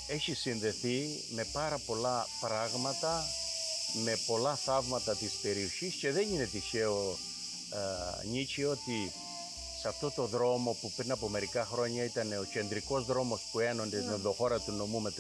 έχει συνδεθεί με πάρα πολλά πράγματα, με πολλά θαύματα της περιοχής και δεν είναι τυχαίο, Νίκη, ότι σε αυτό το δρόμο που πριν από μερικά χρόνια ήταν ο κεντρικός δρόμος που ένωνε την ενδοχώρα του νομού με